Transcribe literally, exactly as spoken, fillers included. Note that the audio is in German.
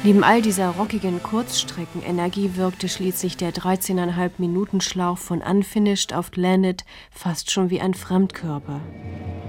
Neben all dieser rockigen Kurzstreckenenergie wirkte schließlich der dreizehn Komma fünf Minuten Schlauch von Unfinished auf Landed fast schon wie ein Fremdkörper.